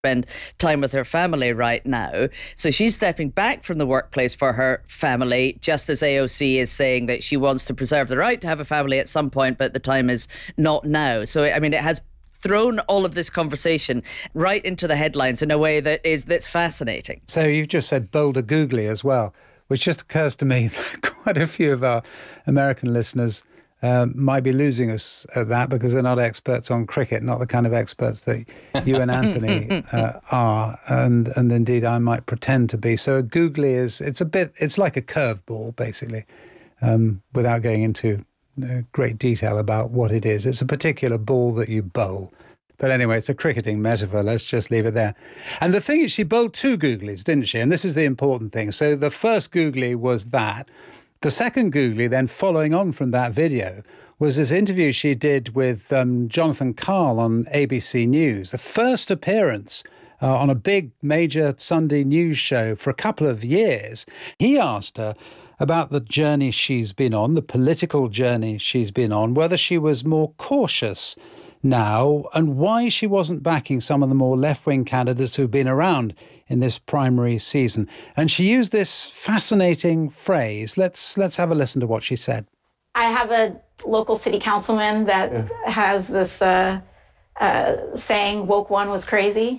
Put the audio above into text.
spend time with her family right now. So she's stepping back from the workplace for her family, just as AOC is saying that she wants to preserve the right to have a family at some point, but the time is not now. So, I mean, it has thrown all of this conversation right into the headlines in a way that's fascinating. So you've just said boulder googly as well, which just occurs to me that quite a few of our American listeners might be losing us at that because they're not experts on cricket, not the kind of experts that you and Anthony are, and indeed I might pretend to be. So a googly it's like a curveball, basically, without going into great detail about what it is. It's a particular ball that you bowl. But anyway, it's a cricketing metaphor. Let's just leave it there. And the thing is, she bowled 2 googlies, didn't she? And this is the important thing. So the first googly was that. The second googly, then following on from that video, was this interview she did with Jonathan Karl on ABC News, the first appearance on a big major Sunday news show for a couple of years. He asked her about the journey she's been on, the political journey she's been on, whether she was more cautious now and why she wasn't backing some of the more left-wing candidates who've been around in this primary season. And she used this fascinating phrase. Let's have a listen to what she said. I have a local city councilman that has this saying, woke one was crazy.